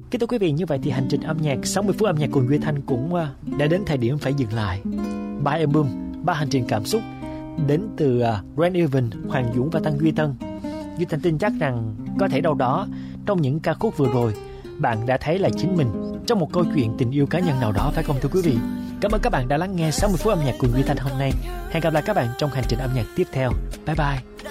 Kính thưa quý vị, như vậy thì hành trình âm nhạc 60 phút âm nhạc cùng Duy Thanh cũng đã đến thời điểm phải dừng lại. 3 album, 3 hành trình cảm xúc đến từ Ren Evan, Hoàng Dũng và Tăng Duy Tân. Duy Thanh tin chắc rằng có thể đâu đó trong những ca khúc vừa rồi bạn đã thấy là chính mình trong một câu chuyện tình yêu cá nhân nào đó, phải không thưa quý vị? Cảm ơn các bạn đã lắng nghe 60 phút âm nhạc cùng Duy Thanh hôm nay. Hẹn gặp lại các bạn trong hành trình âm nhạc tiếp theo. Bye bye.